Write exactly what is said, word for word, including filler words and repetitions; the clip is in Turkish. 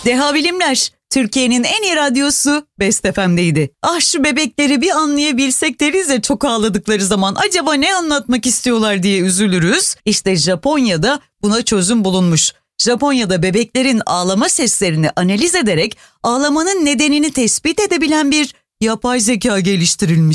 Deha Bilimler, Türkiye'nin en iyi radyosu Best F M'deydi. Ah şu bebekleri bir anlayabilsek deriz ya, çok ağladıkları zaman acaba ne anlatmak istiyorlar diye üzülürüz. İşte Japonya'da buna çözüm bulunmuş. Japonya'da bebeklerin ağlama seslerini analiz ederek ağlamanın nedenini tespit edebilen bir yapay zeka geliştirilmiş.